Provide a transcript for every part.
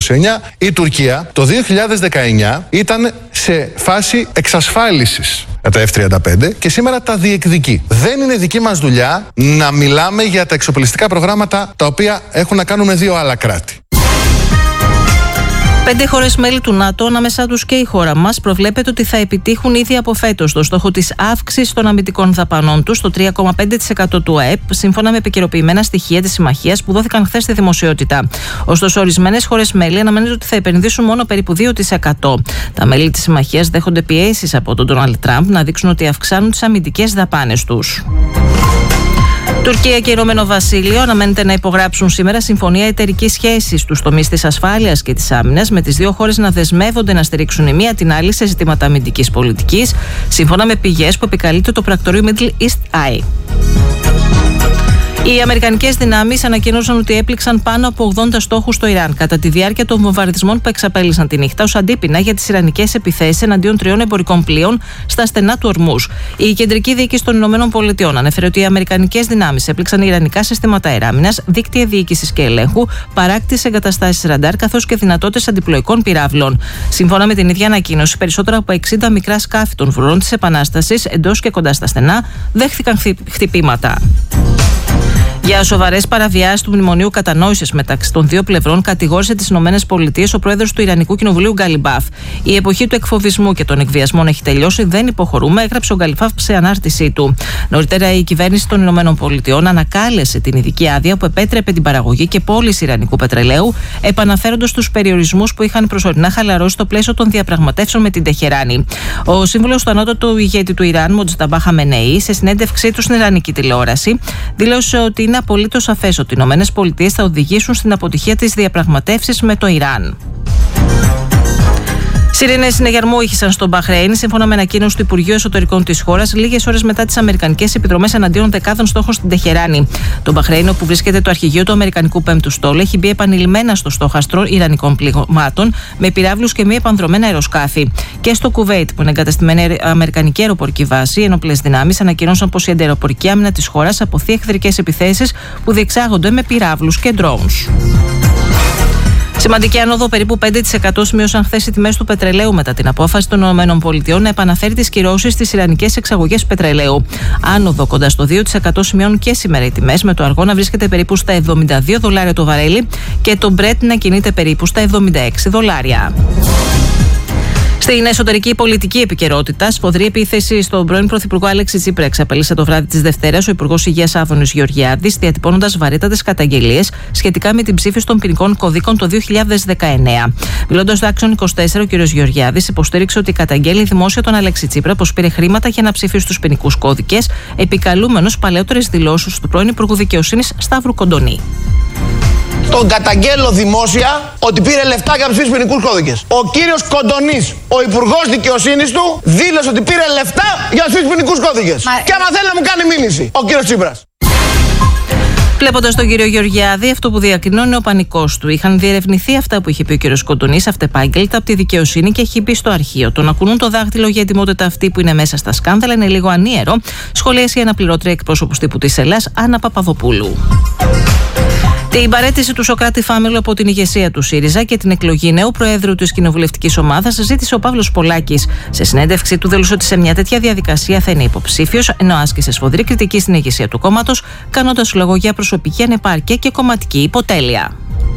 η Τουρκία το 2019 ήταν σε φάση εξασφάλισης τα F-35 και σήμερα τα διεκδικεί. Δεν είναι δική μας δουλειά να μιλάμε για τα εξοπλιστικά προγράμματα τα οποία έχουν να κάνουν με δύο άλλα κράτη. 5 χώρες μέλη του ΝΑΤΟ, ανάμεσά τους και η χώρα μας, προβλέπεται ότι θα επιτύχουν ήδη από φέτος το στόχο της αύξησης των αμυντικών δαπανών τους στο 3,5% του ΑΕΠ, σύμφωνα με επικαιροποιημένα στοιχεία της συμμαχίας που δόθηκαν χθες στη δημοσιότητα. Ωστόσο, ορισμένες χώρες μέλη αναμένεται ότι θα επενδύσουν μόνο περίπου 2%. Τα μέλη της συμμαχίας δέχονται πιέσεις από τον Ντόναλντ Τραμπ να δείξουν ότι αυξάνουν τις αμυντικές δαπάνες τους. Τουρκία και Ηνωμένο Βασίλειο αναμένεται να υπογράψουν σήμερα συμφωνία εταιρικής σχέσης στους τομείς της ασφάλειας και της άμυνας, με τις δύο χώρες να δεσμεύονται να στηρίξουν η μία την άλλη σε ζητήματα αμυντικής πολιτικής, σύμφωνα με πηγές που επικαλείται το πρακτορείο Middle East Eye. Οι αμερικανικές δυνάμεις ανακοίνωσαν ότι έπληξαν πάνω από 80 στόχους στο Ιράν κατά τη διάρκεια των βομβαρδισμών που εξαπέλυσαν τη νύχτα ως αντίπεινα για τις ιρανικές επιθέσεις εναντίον 3 εμπορικών πλοίων στα στενά του Ορμούζ. Η κεντρική διοίκηση των ΗΠΑ ανέφερε ότι οι αμερικανικές δυνάμεις έπληξαν ιρανικά συστήματα αεράμινας, δίκτυα διοίκησης και ελέγχου, παράκτης εγκαταστάσεις ραντάρ καθώς και δυνατότητες αντιπλοϊκών πυράβλων. Σύμφωνα με την ίδια ανακοίνωση, περισσότερα από 60 μικρά σκάφη των φρουρών της Επανάστασης εντός και κοντά στα στενά δέχθηκαν χτυπήματα. Για σοβαρές παραβιάσεις του Μνημονίου Κατανόησης μεταξύ των δύο πλευρών, κατηγόρησε τις ΗΠΑ ο πρόεδρος του Ιρανικού Κοινοβουλίου Γκαλιμπάφ. Η εποχή του εκφοβισμού και των εκβιασμών έχει τελειώσει, δεν υποχωρούμε, έγραψε ο Γκαλιμπάφ σε ανάρτησή του. Νωρίτερα, η κυβέρνηση των ΗΠΑ ανακάλεσε την ειδική άδεια που επέτρεπε την παραγωγή και πώληση ιρανικού πετρελαίου, επαναφέροντας τους περιορισμούς που είχαν προσωρινά χαλαρώσει στο πλαίσιο των διαπραγματεύσεων με την Τεχεράνη. Ο σύμβουλος του ανώτατου ηγέτη του Ιράν, Μοτζταμπά Χαμενεή, σε συνέντευξή του στην ιρανική τηλεόραση, δήλωσε ότι είναι απολύτως σαφές ότι οι ΗΠΑ θα οδηγήσουν στην αποτυχία της διαπραγματεύσης με το Ιράν. Σιρήνες συνεγερμού ήχησαν στο Μπαχρέιν, σύμφωνα με ανακοίνωση του Υπουργείου Εσωτερικών της χώρας, λίγες ώρες μετά τις αμερικανικές επιδρομές εναντίον δεκάδων στόχων στην Τεχεράνη. Το Μπαχρέιν, όπου βρίσκεται το αρχηγείο του Αμερικανικού 5ου στόλου, έχει μπει επανειλημμένα στο στόχαστρο ιρανικών πληγμάτων με πυράβλους και μη επανδρομένα αεροσκάφη. Και στο Κουβέιτ, που είναι εγκαταστημένη αμερικανική αεροπορική βάση, οι ενόπλες δυνάμεις ανακοίνωσαν πως η αντιαεροπορική άμυνα της χώρας αποθεί εχθρικές επιθέσεις που διεξάγονται με πυράβλους και drones. Σημαντική άνοδο, περίπου 5% σημείωσαν χθες οι τιμές του πετρελαίου μετά την απόφαση των ΗΠΑ να επαναφέρει τις κυρώσεις στις ιρανικές εξαγωγές πετρελαίου. Άνοδο κοντά στο 2% σημειώνουν και σήμερα οι τιμές, με το αργό να βρίσκεται περίπου στα $72 το βαρέλι και το Brent να κινείται περίπου στα $76. Στην εσωτερική πολιτική επικαιρότητα, σφοδρή επίθεση στον πρώην Πρωθυπουργό Αλέξη Τσίπρα εξαπέλυσε το βράδυ της Δευτέρας ο Υπουργός Υγείας Άδωνης Γεωργιάδης, διατυπώνοντας βαρύτατες καταγγελίες σχετικά με την ψήφιση των ποινικών κωδίκων το 2019. Μιλώντας στο Action 24, ο κ. Γεωργιάδης υποστήριξε ότι καταγγέλει δημόσια τον Αλέξη Τσίπρα πως πήρε χρήματα για να ψηφίσει τους ποινικούς κώδικες, επικαλούμενος παλαιότερες δηλώσεις του πρώην Υπουργού Δικαιοσύνης Σταύρου Κοντονή. Τον καταγγέλλω δημόσια ότι πήρε λεφτά για να ψηφίσει ποινικούς κώδικες. Ο κύριος Κοντονής, ο Υπουργός Δικαιοσύνης του, δήλωσε ότι πήρε λεφτά για να ψηφίσει ποινικούς κώδικες. Και άμα θέλει να μου κάνει μήνυση, ο κύριος Τσίπρας. Βλέποντας τον κύριο Γεωργιάδη, αυτό που διακρινώνει είναι ο πανικός του. Είχαν διερευνηθεί αυτά που είχε πει ο κύριος Κοντονής αυτεπάγγελτα από τη δικαιοσύνη και έχει μπει στο αρχείο. Το να κουνούν το δάχτυλο για ετοιμότητα αυτή που είναι μέσα στα σκάνδαλα είναι λίγο ανίερο, σχολίασε η αναπληρώτρια εκπρόσωπος τύπου της Ελλάς, Άννα Παπαδοπούλου. Την παραίτηση του Σωκράτη Φάμελου από την ηγεσία του ΣΥΡΙΖΑ και την εκλογή νέου Προέδρου της κοινοβουλευτικής ομάδας ζήτησε ο Παύλος Πολάκης. Σε συνέντευξή του δήλωσε ότι σε μια τέτοια διαδικασία θα είναι υποψήφιος, ενώ άσκησε σφοδρή κριτική στην ηγεσία του κόμματος, κάνοντας λόγο για προσωπική ανεπάρκεια και κομματική υποτέλεια.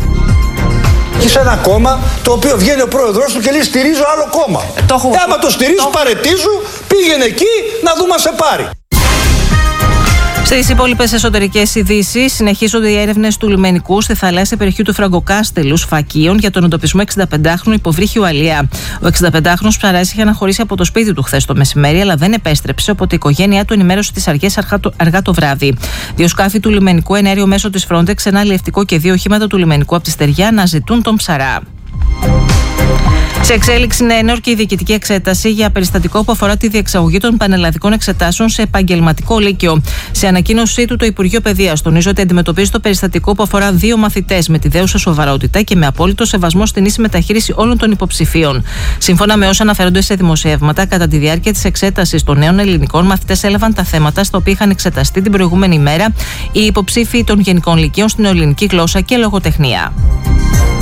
Σε ένα κόμμα το οποίο βγαίνει ο πρόεδρος του και λέει στηρίζω άλλο κόμμα. Άμα το στηρίζω, παραιτήσου, πήγαινε εκεί να δούμε αν σε πάρει. Στις υπόλοιπες εσωτερικές ειδήσεις, συνεχίζονται οι έρευνες του λιμενικού στη θαλάσσια περιοχή του Φραγκοκάστελου Σφακίων για τον εντοπισμό 65χρονου υποβρύχιου Αλία. Ο 65χρονος ψαράς είχε αναχωρήσει από το σπίτι του χθες το μεσημέρι, αλλά δεν επέστρεψε, οπότε η οικογένειά του ενημέρωσε τις αρχές αργά το βράδυ. 2 σκάφη του λιμενικού, ένα αέριο μέσο της Frontex, ένα αλλιευτικό και 2 οχήματα του λιμενικού από τη Στεριά αναζητούν τον ψαρά. Σε εξέλιξη είναι ένορκη η διοικητική εξέταση για περιστατικό που αφορά τη διεξαγωγή των πανελλαδικών εξετάσεων σε επαγγελματικό λύκειο. Σε ανακοίνωσή του, το Υπουργείο Παιδείας τονίζει ότι αντιμετωπίζει το περιστατικό που αφορά 2 μαθητές με τη δέουσα σοβαρότητα και με απόλυτο σεβασμό στην ίση μεταχείριση όλων των υποψηφίων. Σύμφωνα με όσα αναφέρονται σε δημοσιεύματα, κατά τη διάρκεια της εξέτασης των νέων ελληνικών, μαθητές έλαβαν τα θέματα στα οποία είχαν εξεταστεί την προηγούμενη μέρα οι υποψήφοι των γενικών λυκείων στην ελληνική γλώσσα και λογοτεχνία.